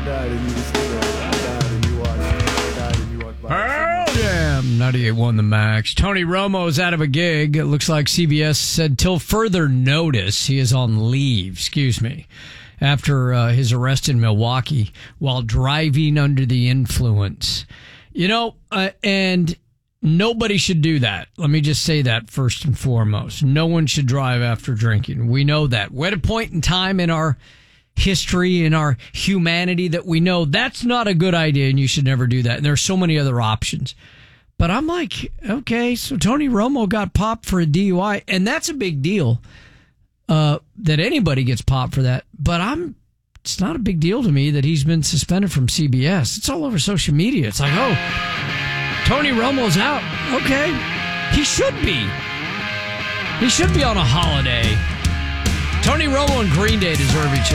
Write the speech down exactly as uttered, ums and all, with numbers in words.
died and you just stood there. I died and you watched. I died and you walked by. Pearl Jam, ninety-eight point one The Max. Tony Romo is out of a gig. It looks like C B S said till further notice he is on leave, excuse me, after uh, his arrest in Milwaukee while driving under the influence. You know, uh, and nobody should do that. Let me just say that first and foremost. No one should drive after drinking. We know that. We're at a point in time in our history, in our humanity, that we know that's not a good idea and you should never do that. And there are so many other options. But I'm like, okay, so Tony Romo got popped for a D U I, and that's a big deal uh, that anybody gets popped for that. But I'm, it's not a big deal to me that he's been suspended from C B S. It's all over social media. It's like, oh, Tony Romo's out. Okay. He should be. He should be on a holiday. Tony Romo and Green Day deserve each other.